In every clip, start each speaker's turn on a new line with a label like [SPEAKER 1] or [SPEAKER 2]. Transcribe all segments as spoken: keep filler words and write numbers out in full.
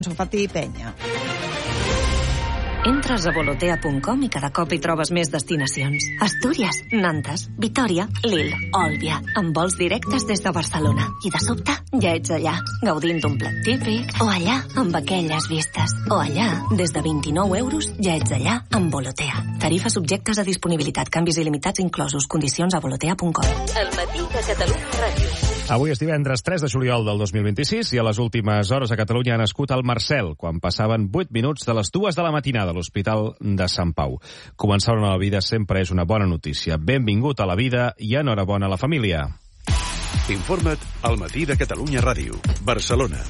[SPEAKER 1] Sofati i Penya.
[SPEAKER 2] Entres a volotea punt com i cada cop hi trobes més destinacions. Astúries, Nantes, Vitòria, Lille, Òlbia, amb vols directes des de Barcelona. I de sobte ja ets allà, gaudint d'un plat típic, o allà, amb aquelles vistes, o allà, des de vint-i-nou euros, ja ets allà, amb Volotea. Tarifes subjectes a disponibilitat, canvis il·limitats inclosos, condicions a volotea punt com.
[SPEAKER 3] El matí de Catalunya Ràdio.
[SPEAKER 4] Avui és divendres tres de juliol del dos mil vint-i-sis i a les últimes hores a Catalunya ha nascut el Marcel, quan passaven vuit minuts de les dues de la matinada a l'Hospital de Sant Pau. Començar una nova vida sempre és una bona notícia. Benvingut a la vida i enhorabona a la família.
[SPEAKER 5] Informa't al matí de Catalunya Ràdio. Barcelona.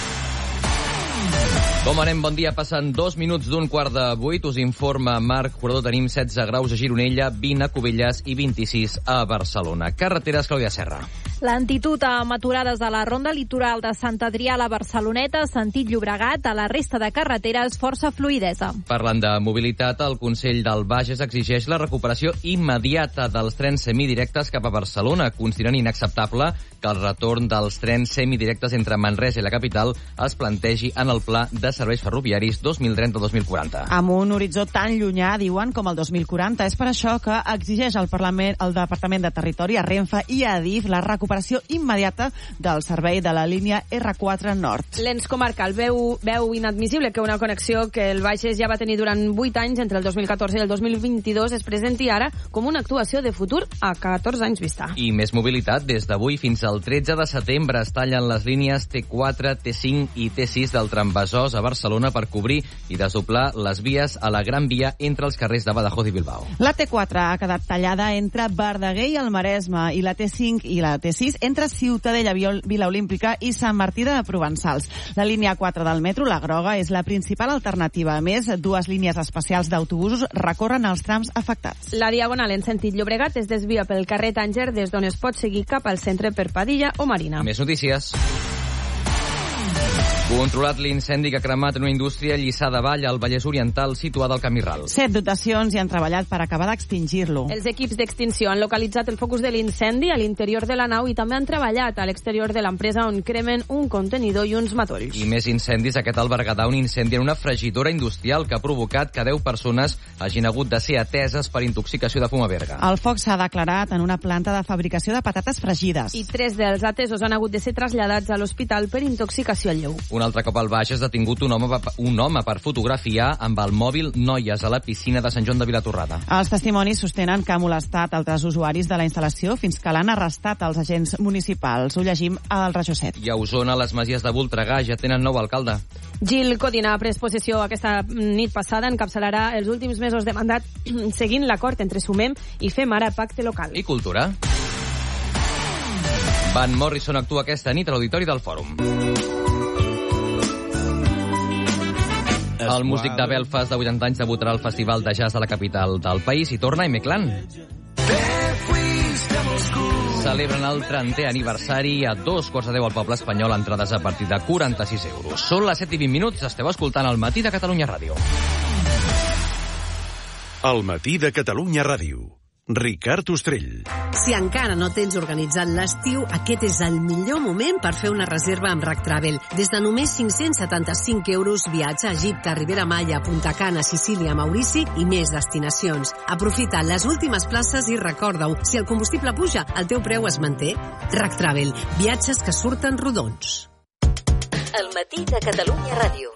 [SPEAKER 6] Com anem? Bon dia. Passen dos minuts d'un quart de vuit. Us informa Marc Corredor. Tenim setze graus a Gironella, vint a Cubelles i vint-i-sis a Barcelona. Carreteres, Clàudia Serra.
[SPEAKER 7] Lentitud amb aturades a la ronda litoral de Sant Adrià a la Barceloneta, sentit Llobregat, a la resta de carreteres força fluidesa.
[SPEAKER 6] Parlant de mobilitat, el Consell del Bages exigeix la recuperació immediata dels trens semidirectes cap a Barcelona. Consideren inacceptable que el retorn dels trens semidirectes entre Manresa i la capital es plantegi en el Pla de Serveis Ferroviaris dos mil trenta dos mil quaranta.
[SPEAKER 1] Amb un horitzó tan llunyà, diuen, com el dos mil quaranta. És per això que exigeix al Parlament, el Departament de Territori, a Renfe i a Adif la recuperació immediata del servei de la línia erre quatre Nord.
[SPEAKER 8] L'ens comarcal veu, veu inadmissible que una connexió que el Bages ja va tenir durant vuit anys, entre el dos mil catorze i el dos mil vint-i-dos, es presenti ara com una actuació de futur a catorze anys vista.
[SPEAKER 6] I més mobilitat. Des d'avui fins al tretze de setembre es tallen les línies te quatre, te cinc i te sis del Trambesòs a Barcelona per cobrir i desdoblar les vies a la Gran Via entre els carrers de Badajoz i Bilbao.
[SPEAKER 1] La te quatre ha quedat tallada entre Verdaguer i el Maresme i la te cinc i la te sis entre Ciutadella, Vila Olímpica i Sant Martí de Provençals. La línia quatre del metro, la groga, és la principal alternativa. A més, dues línies especials d'autobusos recorren els trams afectats.
[SPEAKER 8] La diagonal en sentit Llobregat es desvia pel carrer Tànger, des d'on es pot seguir cap al centre per Padilla o Marina.
[SPEAKER 6] Més notícies. Controlat l'incendi que ha cremat en una indústria a Lliçà de Vall, al Vallès Oriental, situada al Camí Ral.
[SPEAKER 1] Set dotacions hi han treballat per acabar d'extingir-lo.
[SPEAKER 8] Els equips d'extinció han localitzat el focus de l'incendi a l'interior de la nau i també han treballat a l'exterior de l'empresa, on cremen un contenidor i uns matolls.
[SPEAKER 6] I més incendis. Aquest al Berguedà, un incendi en una fregidora industrial que ha provocat que deu persones hagin hagut de ser ateses per intoxicació de fum a Berga.
[SPEAKER 1] El foc s'ha declarat en una planta de fabricació de patates fregides.
[SPEAKER 8] I tres dels atesos han hagut de ser traslladats a l'hospital per intoxicació lleu.
[SPEAKER 6] Un altre cop al Bages, detingut un home, un home per fotografiar amb el mòbil noies a la piscina de Sant Joan de Vilatorrada.
[SPEAKER 1] Els testimonis sostenen que ha molestat altres usuaris de la instal·lació fins que l'han arrestat els agents municipals. Ho llegim al Rajo set.
[SPEAKER 6] I a Osona, les masies de Voltregà ja tenen nou alcalde.
[SPEAKER 8] Gil Codina ha pres possessió aquesta nit passada, encapçalarà els últims mesos de mandat seguint l'acord entre Sumem i Fem Ara Pacte Local.
[SPEAKER 6] I cultura. Van Morrison actua aquesta nit a l'Auditori del Fòrum. El músic de Belfast, de vuitanta anys, debutarà al Festival de Jazz de la capital del país i torna a M-Clan. Celebren el trentè aniversari a dos quarts de deu al poble espanyol, entrades a partir de quaranta-sis euros. Són les set i vint minuts, esteu escoltant el matí de Catalunya Ràdio.
[SPEAKER 5] El matí de Catalunya Ràdio. Ricard Ostrell.
[SPEAKER 3] Si encara no tens organitzat l'estiu, aquest és el millor moment per fer una reserva amb RAC Travel. Des de només cinc-cents setanta-cinc euros, viatge a Egipte, Ribera Maya, Punta Cana, Sicília, Maurici i més destinacions. Aprofita les últimes places i recorda-ho, si el combustible puja, el teu preu es manté. RAC Travel, viatges que surten rodons.
[SPEAKER 9] El matí de Catalunya Ràdio.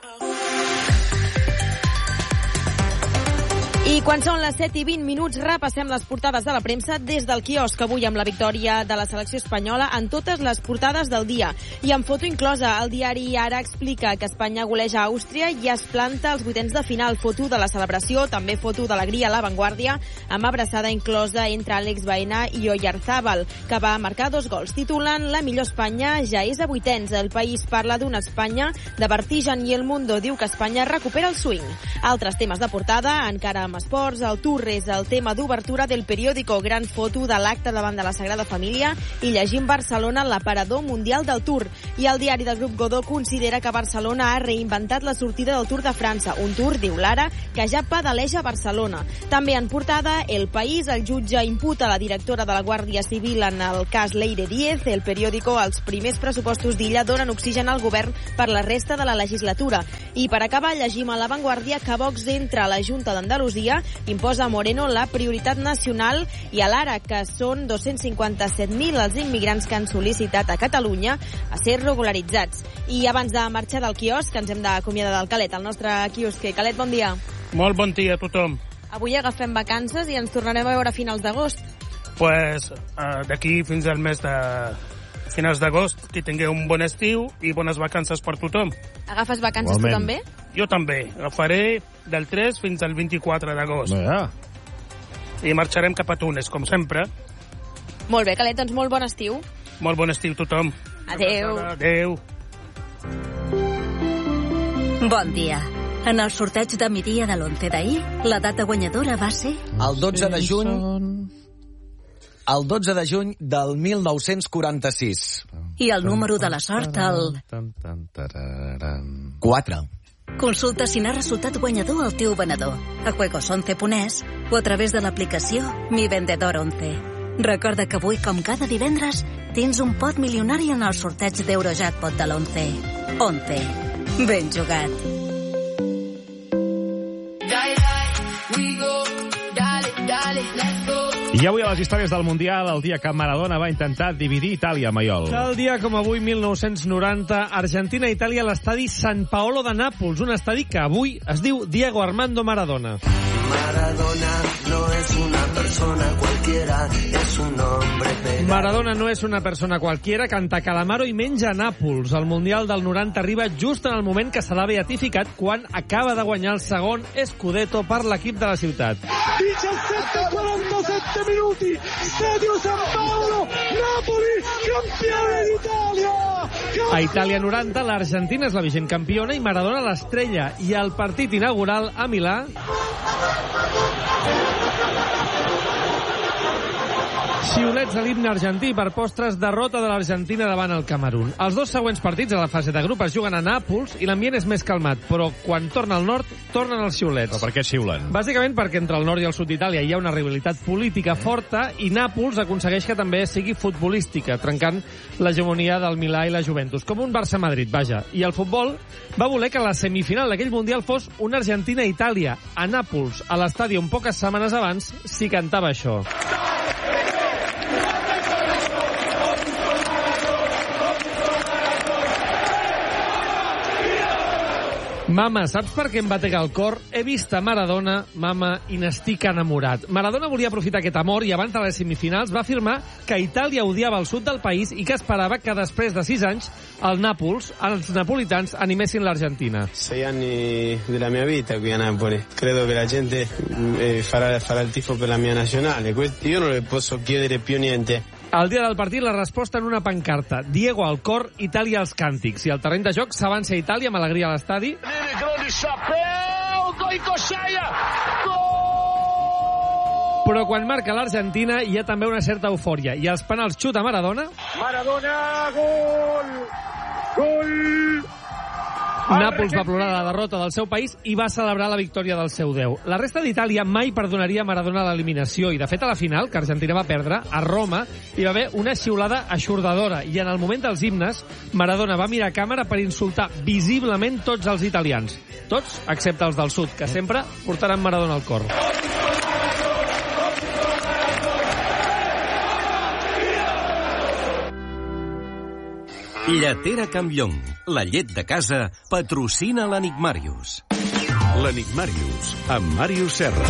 [SPEAKER 7] I quan són les set i vint minuts, repassem les portades de la premsa des del quiosc, avui amb la victòria de la selecció espanyola en totes les portades del dia. I amb foto inclosa, el diari Ara explica que Espanya goleja a Àustria i es planta als vuitens de final. Foto de la celebració, també foto d'alegria a La Vanguardia, amb abraçada inclosa entre Àlex Baena i Oyarzábal, que va marcar dos gols. Titulen La millor Espanya ja és a vuitens. El País parla d'una Espanya de vertigen i El Mundo diu que Espanya recupera el swing. Altres temes de portada, encara amb esports, el Tour és el tema d'obertura del periòdico, gran foto de l'acte davant de la Sagrada Família i llegim Barcelona, l'aparador mundial del Tour. I el diari del grup Godó considera que Barcelona ha reinventat la sortida del Tour de França, un Tour, diu l'Ara, que ja pedaleja a Barcelona. També en portada, El País, el jutge imputa a la directora de la Guàrdia Civil en el cas Leire Díez. El periòdico, els primers pressupostos d'Illa donen oxigen al govern per la resta de la legislatura. I per acabar, llegim a La Vanguardia que Vox entra a la Junta d'Andalusia, imposa a Moreno la prioritat nacional, i a l'Ara que són dos-cents cinquanta-set mil els immigrants que han sol·licitat a Catalunya a ser regularitzats. I abans de marxar del quiosc, ens hem d'acomiadar del Calet, el nostre quiosquer. Calet, bon dia.
[SPEAKER 10] Molt bon dia a tothom.
[SPEAKER 7] Avui agafem vacances i ens tornarem a veure a finals d'agost.
[SPEAKER 10] Pues, uh, d'aquí fins al mes de finals d'agost, que tingueu un bon estiu i bones vacances per tothom.
[SPEAKER 7] Agafes vacances tu també?
[SPEAKER 10] Jo també. Agafaré del tres fins al vint-i-quatre d'agost.
[SPEAKER 4] Ja.
[SPEAKER 10] I marxarem cap a Tunes, com sempre.
[SPEAKER 7] Molt bé, Calet, doncs molt bon estiu.
[SPEAKER 10] Molt bon estiu a tothom.
[SPEAKER 7] Adéu.
[SPEAKER 10] Adéu.
[SPEAKER 9] Bon dia. En el sorteig de migdia de l'onze d'ahir, la data guanyadora va ser...
[SPEAKER 11] El dotze de juny... El dotze de juny del mil nou-cents quaranta-sis.
[SPEAKER 9] I el número de la sort, el...
[SPEAKER 11] quatre.
[SPEAKER 9] Consulta si n'ha resultat guanyador el teu venedor a juegos once punt es o a través de l'aplicació Mi Vendedor onze. Recorda que avui, com cada divendres, tens un pot milionari en el sorteig d'Eurojackpot de l'onze. onze. Ben jugat.
[SPEAKER 4] I avui a les històries del Mundial, el dia que Maradona va intentar dividir Itàlia, Maiol.
[SPEAKER 12] El dia com avui, mil nou-cents noranta, Argentina-Itàlia a l'estadi San Paolo de Nàpols, un estadi que avui es diu Diego Armando Maradona.
[SPEAKER 13] Maradona no es una persona cualquiera, es un hombre pegado.
[SPEAKER 12] Maradona no és una persona qualquiera, canta Calamaro i menja a Nàpols. El Mundial del noranta arriba just en el moment que se l'ha beatificat, quan acaba de guanyar el segon Scudetto per l'equip de la ciutat.
[SPEAKER 14] diciassette e quarantasette minuti, Stadio San Paolo, Napoli, campione d'Italia!
[SPEAKER 12] A Itàlia noranta, l'Argentina és la vigent campiona i Maradona l'estrella. I el partit inaugural a Milà... Xiulets de l'himne argentí per postres, derrota de l'Argentina davant el Camerun. Els dos següents partits a la fase de grup es juguen a Nàpols i l'ambient és més calmat, però quan torna al nord, tornen els xiulets.
[SPEAKER 4] Però per què xiulen?
[SPEAKER 12] Bàsicament perquè entre el nord i el sud d'Itàlia hi ha una rivalitat política forta i Nàpols aconsegueix que també sigui futbolística, trencant l'hegemonia del Milà i la Juventus, com un Barça-Madrid, vaja. I el futbol va voler que la semifinal d'aquell Mundial fos una Argentina-Itàlia. A Nàpols, a l'estadi on poques setmanes abans, s'hi cantava això. Mama, saps per què em batega el cor? He vist a Maradona, mama, i n'estic enamorat. Maradona volia aprofitar aquest amor i abans de les semifinals va afirmar que Itàlia odiava el sud del país i que esperava que després de sis anys el Nàpols, els napolitans, animessin l'Argentina.
[SPEAKER 15] Sei anni della mia vita qui a Napoli. Credo che la gente eh, farà, farà il tifo per la mia nazionale. Io non le posso chiedere più niente.
[SPEAKER 12] Al dia del partit, la resposta en una pancarta. Diego al cor, Itàlia als càntics. I al terreny de joc s'avança Itàlia amb alegria a l'estadi. Però quan marca l'Argentina hi ha també una certa eufòria. I als penals xuta Maradona.
[SPEAKER 14] Maradona, gol! Gol!
[SPEAKER 12] Nàpols va plorar la derrota del seu país i va celebrar la victòria del seu déu. La resta d'Itàlia mai perdonaria a Maradona l'eliminació i, de fet, a la final, que Argentina va perdre, a Roma, hi va haver una xiulada aixordadora i en el moment dels himnes, Maradona va mirar a càmera per insultar visiblement tots els italians. Tots, excepte els del sud, que sempre portaran Maradona al cor.
[SPEAKER 5] Lletera Campllong, la llet de casa, patrocina l'Enigmàrius. L'Enigmàrius, amb Màrius Serra.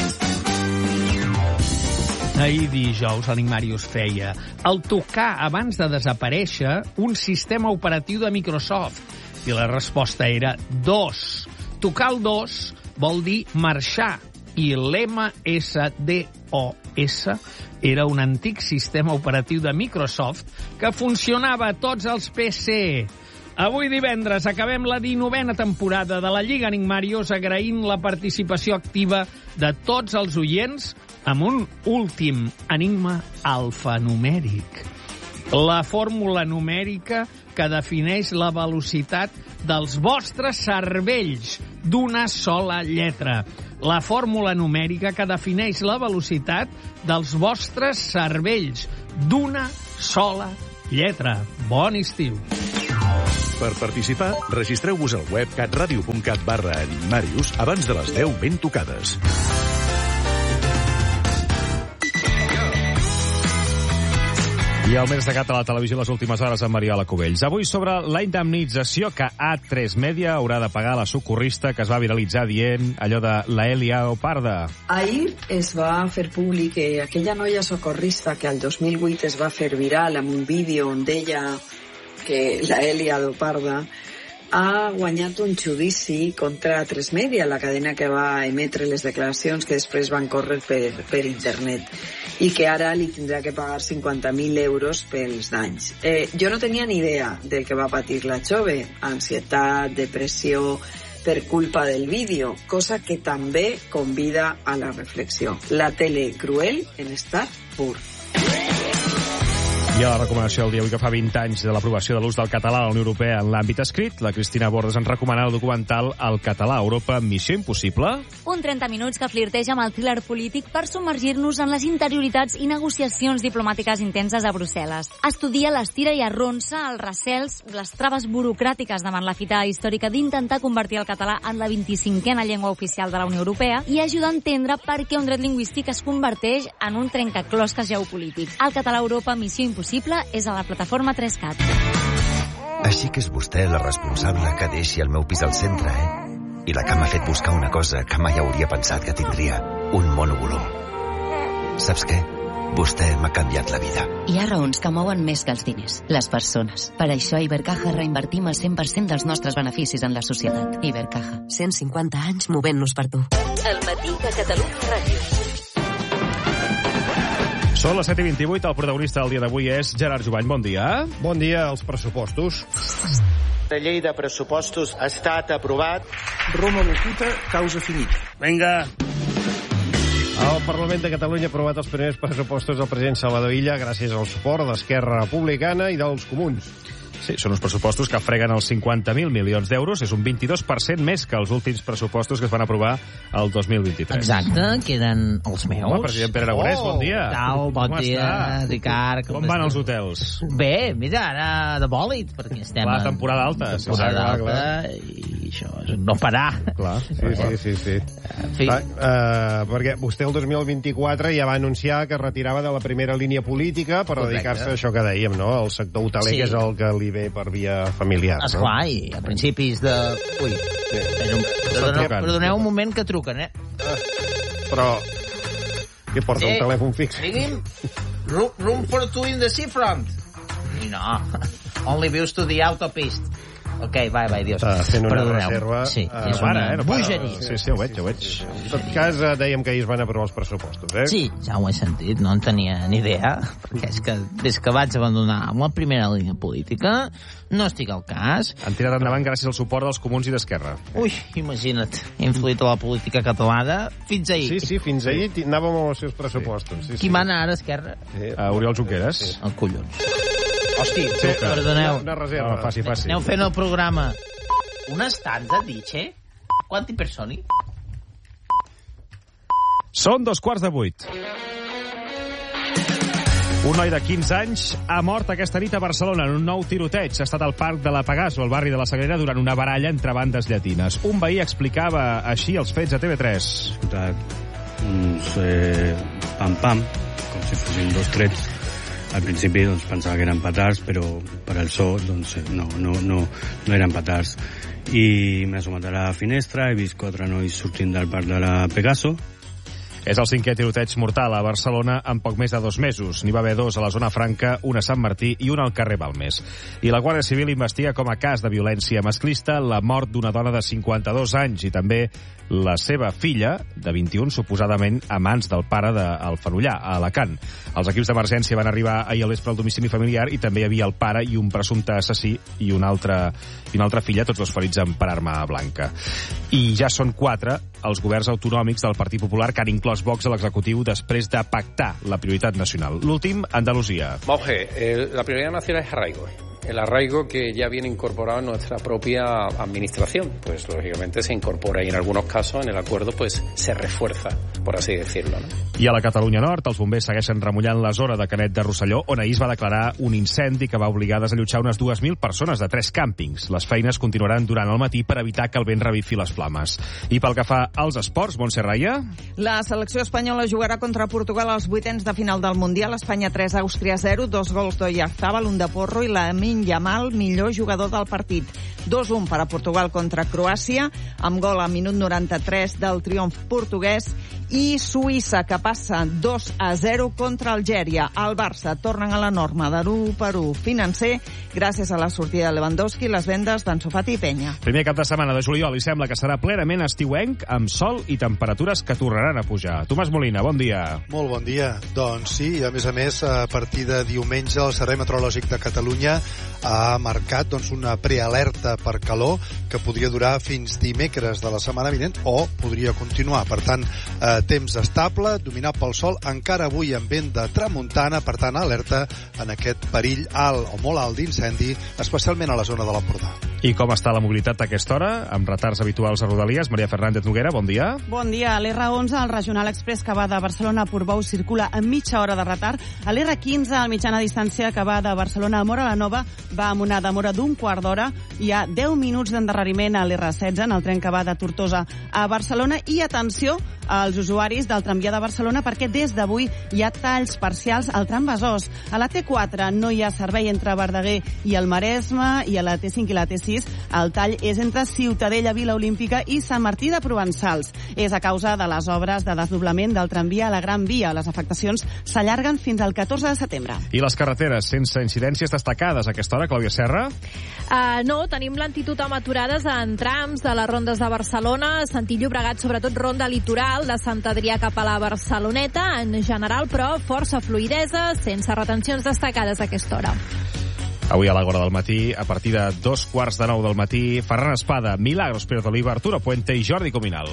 [SPEAKER 16] Ahir dijous l'Enigmàrius feia el tocar abans de desaparèixer un sistema operatiu de Microsoft. I la resposta era dos. Tocar el dos vol dir marxar. I l'M S D O S era un antic sistema operatiu de Microsoft que funcionava a tots els P C. Avui divendres acabem la dinovena temporada de la Lliga Enigmàrius agraint la participació activa de tots els oients amb un últim enigma alfanumèric. La fórmula numèrica que defineix la velocitat dels vostres cervells d'una sola lletra. La fórmula numèrica que defineix la velocitat dels vostres cervells d'una sola lletra. Bon estiu.
[SPEAKER 17] Per participar, registreu-vos al web catradio.cat barra enigmàrius abans de les deu ben tocades.
[SPEAKER 4] I el més destacat a la televisió les últimes hores amb Mariola Cubells. Avui sobre la indemnització que A tres Media haurà de pagar a la socorrista que es va viralitzar dient allò de la Elia Oparda.
[SPEAKER 18] Ahir es va fer públic que aquella noia socorrista que al dos mil vuit es va fer viral amb un vídeo on deia que la Elia Oparda ha guanyat un judici contra A tres Media, la cadena que va emetre les declaracions que després van córrer per, per internet, i que ara li tindrà que pagar cinquanta mil euros pels danys. Eh, jo no tenia ni idea del que va patir la jove, ansietat, depressió, per culpa del vídeo, cosa que també convida a la reflexió. La tele cruel en estat pur.
[SPEAKER 4] I a la recomanació del dia avui que fa vint anys de l'aprovació de l'ús del català a la Unió Europea en l'àmbit escrit, la Cristina Bordes ens recomana el documental El català a Europa, Missió Impossible.
[SPEAKER 19] Un trenta minuts que flirteja amb el thriller polític per submergir-nos en les interioritats i negociacions diplomàtiques intenses a Brussel·les. Estudia l'estira i arronsa, els recels, les traves burocràtiques davant la fita històrica d'intentar convertir el català en la vint-i-cinquena llengua oficial de la Unió Europea i ajuda a entendre per què un dret lingüístic es converteix en un trencaclosques geopolític. El català a Europa, Missió Impossible és a la plataforma tres cat.
[SPEAKER 20] Així que és vostè la responsable que deixi el meu pis al centre, eh? I la que m'ha fet buscar una cosa que mai hauria pensat que tindria, un monovoló. Saps què? Vostè m'ha canviat la vida.
[SPEAKER 21] Hi ha raons que mouen més que els diners, les persones. Per això a Ibercaja reinvertim el cent per cent dels nostres beneficis en la societat. Ibercaja.
[SPEAKER 3] cent cinquanta anys movent-nos per tu.
[SPEAKER 2] El matí de Catalunya Ràdio.
[SPEAKER 4] Són les set i vint-i-vuit, el protagonista del dia d'avui és Gerard Jubany. Bon dia.
[SPEAKER 22] Bon dia. Els pressupostos. La llei de pressupostos ha estat aprovat.
[SPEAKER 10] Roma locuta, causa finita. Vinga.
[SPEAKER 22] El Parlament de Catalunya ha aprovat els primers pressupostos del president Salvador Illa gràcies al suport d'Esquerra Republicana i dels Comuns.
[SPEAKER 4] Sí, són uns pressupostos que freguen els cinquanta mil milions d'euros. És un vint-i-dos per cent més que els últims pressupostos que es van aprovar el dos mil vint-i-tres.
[SPEAKER 23] Exacte, que eren els meus.
[SPEAKER 4] Home, president Pere Aragonès,
[SPEAKER 23] oh,
[SPEAKER 4] bon dia.
[SPEAKER 23] Tal, bon
[SPEAKER 4] com
[SPEAKER 23] dia,
[SPEAKER 4] està?
[SPEAKER 23] Ricard.
[SPEAKER 4] Com, com van els hotels?
[SPEAKER 23] Bé, mira, ara de bòlit, perquè estem
[SPEAKER 4] la temporada alta.
[SPEAKER 23] En temporada
[SPEAKER 22] sí,
[SPEAKER 23] alta, i això és no parar.
[SPEAKER 22] Clar, sí, sí, sí. sí.
[SPEAKER 23] Sí.
[SPEAKER 22] Va, uh, perquè vostè el dos mil vint-i-quatre ja va anunciar que es retirava de la primera línia política per dedicar-se a això que dèiem, no? El sector hoteler, sí. Que és el que li ve per via familiar.
[SPEAKER 23] Esclar, no? I a principis de... Ui, sí. perdoneu, perdoneu un moment que truquen, eh?
[SPEAKER 22] Ah, però... Què porta eh, un telèfon fix?
[SPEAKER 23] Digui'm, room, room for two in the seafront. I no, only views to the autopist. Ok, vai, vai, Dios.
[SPEAKER 22] Està fent una
[SPEAKER 23] Perdoneu.
[SPEAKER 22] reserva...
[SPEAKER 23] Sí,
[SPEAKER 22] uh,
[SPEAKER 23] és una
[SPEAKER 22] no
[SPEAKER 23] bogeria.
[SPEAKER 22] Sí, sí, ho veig, ho veig. En tot cas, uh, dèiem que ahir es van aprovar els pressupostos, eh?
[SPEAKER 23] Sí, ja ho he sentit, no en tenia ni idea, perquè és que des que vaig abandonar la primera línia política no estic al cas.
[SPEAKER 4] Han tirat endavant gràcies al suport dels Comuns i d'Esquerra.
[SPEAKER 23] Ui, imagina't, he influït a la política catalana fins ahir.
[SPEAKER 22] Sí, sí, fins ahir anàvem amb els seus pressupostos. Sí, sí.
[SPEAKER 23] Qui mana ara, Esquerra?
[SPEAKER 4] Sí. Uh, Oriol Junqueras.
[SPEAKER 23] Sí. El collons. Hosti,
[SPEAKER 22] sí,
[SPEAKER 23] perdoneu.
[SPEAKER 22] Una, una reserva.
[SPEAKER 4] No, faci, faci.
[SPEAKER 23] Aneu fent el programa. Una stanza, dice? Quanti persone?
[SPEAKER 4] Són dos quarts de vuit. Un noi de quinze anys ha mort aquesta nit a Barcelona en un nou tiroteig. Ha estat al parc de la Pegaso, al barri de la Sagrera, durant una baralla entre bandes llatines. Un veí explicava així els fets a T V tres.
[SPEAKER 24] Uns eh, pam-pam, com si fossin dos trets. Al principi doncs, pensava que eren petards, però per al so doncs, no, no, no, no eren petards. I m'he assomat a la finestra, he vist quatre nois sortint del parc de la Pegaso
[SPEAKER 4] És el cinquè tiroteig mortal a Barcelona en poc més de dos mesos. N'hi va haver dos a la zona franca, un a Sant Martí i un al carrer Balmes. I la Guàrdia Civil investiga com a cas de violència masclista la mort d'una dona de cinquanta-dos anys i també la seva filla, de vint-i-un, suposadament a mans del pare del Fenollà, a Alacant. Els equips d'emergència van arribar ahir al vespre al domicili familiar i també hi havia el pare i un presumpte assassí i una altra, i una altra filla, tots dos ferits per arma blanca. I ja són quatre els governs autonòmics del Partit Popular que han inclòs Vox a l'executiu després de pactar la prioritat nacional. L'últim, Andalusia.
[SPEAKER 1] Vamos a ver, eh, la prioridad nacional es arraigo. El arraigo que ya viene incorporado en nuestra propia administración, pues lógicamente se incorpora y en algunos casos en el acuerdo pues se refuerza, por así decirlo, ¿no?
[SPEAKER 4] I a la Catalunya Nord, els bombers segueixen remullant la zona de Canet de Rosselló, on ahir es va declarar un incendi que va obligar a desallotjar unes dues mil persones de tres càmpings. Les feines continuaran durant el matí per evitar que el vent revifi les flames. I pel que fa als esports, Montse Raia?
[SPEAKER 6] La selecció espanyola jugarà contra Portugal als vuitens de final del Mundial. Espanya tres, Àustria zero, dos gols d'Oyarzabal, un de Porro i Lamine Yamal, millor jugador del partit. dos a un per a Portugal contra Croàcia, amb gol a minut noranta-tres del triomf portuguès, i Suïssa, que passa dos a zero contra Algèria. El Barça tornen a la norma de l'u per u financer gràcies a la sortida de Lewandowski i les vendes d'Ansu Fati i Penya.
[SPEAKER 4] Primer cap de setmana de juliol i sembla que serà plenament estiuenc, amb sol i temperatures que tornaran a pujar. Tomàs Molina, bon dia.
[SPEAKER 7] Molt bon dia. Doncs sí, i a més a més, a partir de diumenge el Servei Meteorològic de Catalunya ha marcat doncs, una prealerta per calor que podria durar fins dimecres de la setmana vinent o podria continuar. Per tant, eh, temps estable, dominat pel sol, encara avui amb vent de tramuntana, per tant, alerta en aquest perill alt o molt alt d'incendi, especialment a la zona de l'Empordà.
[SPEAKER 4] I com està la mobilitat a aquesta hora? Amb retards habituals a Rodalies. Maria Fernández Noguera, bon dia.
[SPEAKER 6] Bon dia. A l'R onze, el Regional Express que va de Barcelona a Portbou circula amb mitja hora de retard. A l'R quinze, el mitjana distància que va de Barcelona a Móra la Nova, va amb una demora d'un quart d'hora. Hi ha deu minuts d'endarreriment a l'R setze, en el tren que va de Tortosa a Barcelona. I atenció als usuaris del tramvia de Barcelona, perquè des d'avui hi ha talls parcials al tram Besòs. A la T quatre no hi ha servei entre Verdaguer i el Maresme, i a la T cinc i la T sis el tall és entre Ciutadella, Vila Olímpica i Sant Martí de Provençals. És a causa de les obres de desdoblament del tramvia a la Gran Via. Les afectacions s'allarguen fins al catorze de setembre.
[SPEAKER 4] I les carreteres sense incidències destacades a aquesta hora, Clàudia Serra?
[SPEAKER 8] Uh, no, tenim lentitud amb aturades en trams de les rondes de Barcelona, sentit Llobregat, sobretot ronda litoral, de Sant Adrià cap a la Barceloneta, en general, però força fluidesa, sense retencions destacades a aquesta hora.
[SPEAKER 4] Avui a l'hora del matí, a partir de dos quarts de nou del matí, Ferran Espada, Milagros Pérez Oliva, Arturo Puente i Jordi Cominal.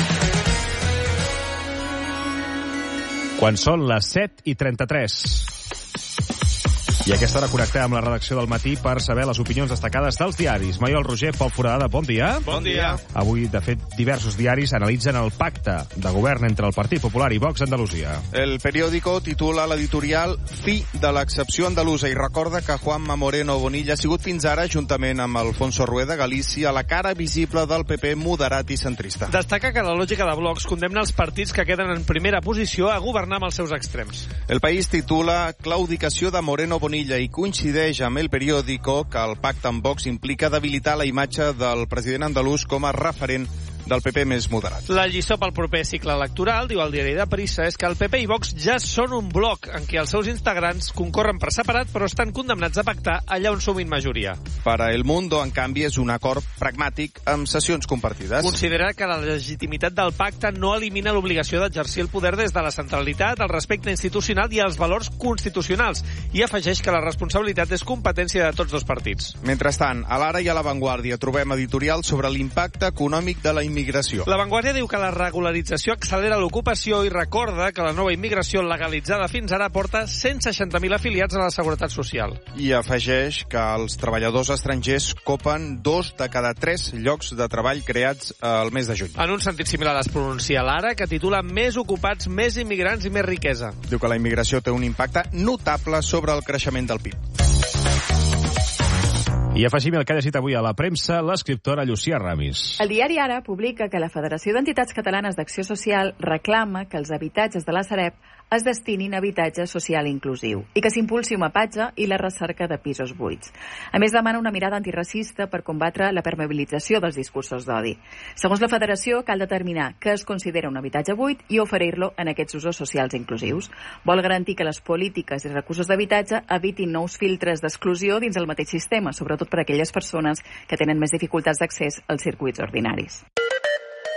[SPEAKER 4] Quan són les set i trenta-tres. I a aquesta hora connectem amb la redacció del matí per saber les opinions destacades dels diaris. Maiol Roger, Pol Foradada, bon dia.
[SPEAKER 25] Bon dia.
[SPEAKER 4] Avui, de fet, diversos diaris analitzen el pacte de govern entre el Partit Popular i Vox a Andalusia.
[SPEAKER 25] El periòdico titula l'editorial Fi de l'excepció andalusa i recorda que Juanma Moreno Bonilla ha sigut fins ara, juntament amb Alfonso Rueda Galícia, la cara visible del P P moderat i centrista.
[SPEAKER 12] Destaca que la lògica de blocs condemna els partits que queden en primera posició a governar amb els seus extrems.
[SPEAKER 25] El País titula claudicació de Moreno Bonilla i coincideix amb el periòdico que el pacte amb Vox implica debilitar la imatge del president andalús com a referent del P P més moderat.
[SPEAKER 12] La lliçó pel proper cicle electoral, diu el diari de Prissa, és que el P P i Vox ja són un bloc en què els seus integrants concorren per separat però estan condemnats a pactar allà on sumin majoria.
[SPEAKER 25] Per a El Mundo, en canvi, és un acord pragmàtic amb sessions compartides.
[SPEAKER 12] Considera que la legitimitat del pacte no elimina l'obligació d'exercir el poder des de la centralitat, el respecte institucional i els valors constitucionals, i afegeix que la responsabilitat és competència de tots dos partits.
[SPEAKER 25] Mentrestant, a l'Ara i a La Vanguardia trobem editorial sobre l'impacte econòmic de la immigració.
[SPEAKER 12] La Vanguardia diu que la regularització accelera l'ocupació i recorda que la nova immigració legalitzada fins ara porta cent seixanta mil afiliats a la Seguretat Social.
[SPEAKER 25] I afegeix que els treballadors estrangers copen dos de cada tres llocs de treball creats al mes de juny.
[SPEAKER 12] En un sentit similar es pronuncia l'Ara, que titula Més ocupats, més immigrants i més riquesa.
[SPEAKER 25] Diu que la immigració té un impacte notable sobre el creixement del P I B.
[SPEAKER 4] I afegim el que ha llegit avui a la premsa l'escriptora Llucia Ramis.
[SPEAKER 26] El diari Ara publica que la Federació d'Entitats Catalanes d'Acció Social reclama que els habitatges de la Sareb
[SPEAKER 9] es destinin a habitatge social inclusiu i que s'impulsi un mapatge i la recerca de pisos buits. A més, demana una mirada antiracista per combatre la permeabilització dels discursos d'odi. Segons la Federació, cal determinar què es considera un habitatge buit i oferir-lo en aquests usos socials inclusius. Vol garantir que les polítiques i recursos d'habitatge evitin nous filtres d'exclusió dins el mateix sistema, sobretot per a aquelles persones que tenen més dificultats d'accés als circuits ordinaris.